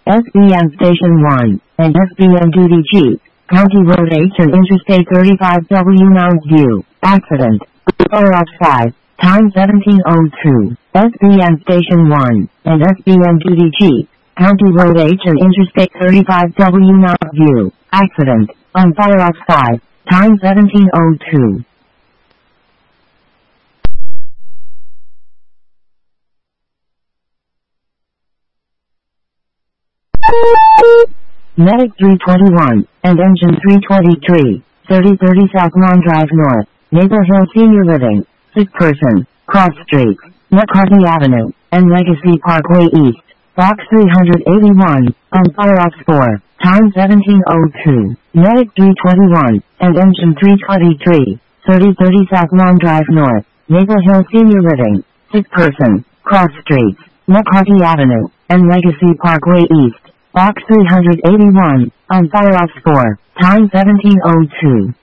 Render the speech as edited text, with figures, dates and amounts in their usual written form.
SBM Station 1, and SBM Duty G, County Road H and Interstate 35W Mounds View, accident. Fire 5, time 17:02, SBM Station 1, and SBM Duty G, County Road H and Interstate 35W Mounds View, accident, on Fire 5, time 17:02. Medic 321, and Engine 323, 3030 South Lawn Drive North, Maple Hill Senior Living, sick person, cross streets, McCarthy Avenue, and Legacy Parkway East, Box 381, on Fire 4, time 17:02, Medic 321, and Engine 323, 3030 South Lawn Drive North, Maple Hill Senior Living, sick person, cross streets, McCarthy Avenue, and Legacy Parkway East, Box 381, on Fire 4, time 17:02.